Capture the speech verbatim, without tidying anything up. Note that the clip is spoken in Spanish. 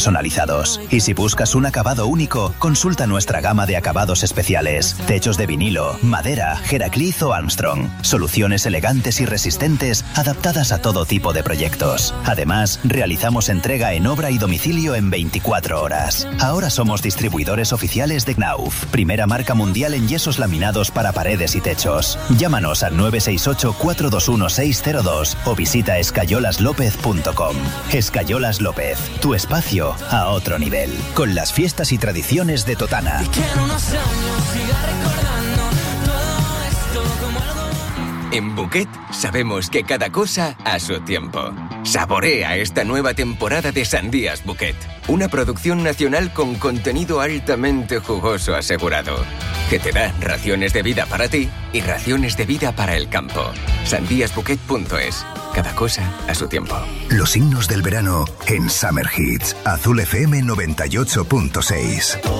personalizados. Y si buscas un acabado único, consulta nuestra gama de acabados especiales. Techos de vinilo, madera, Heracliz o Armstrong. Soluciones elegantes y resistentes adaptadas a todo tipo de proyectos. Además, realizamos entrega en obra y domicilio en veinticuatro horas. Ahora somos distribuidores oficiales de Knauf, primera marca mundial en yesos laminados para paredes y techos. Llámanos al nueve seis ocho, cuatro dos uno, seis cero dos o visita escayolas lópez punto com. Escayolas López, tu espacio a otro nivel. Con las fiestas y tradiciones de Totana. En Bouquet sabemos que cada cosa a su tiempo. Saborea esta nueva temporada de Sandías Bouquet, una producción nacional con contenido altamente jugoso asegurado, que te da raciones de vida para ti y raciones de vida para el campo. sandías bouquet punto es. Cada cosa a su tiempo. Los signos del verano en Summer Hits. Azul F M noventa y ocho punto seis.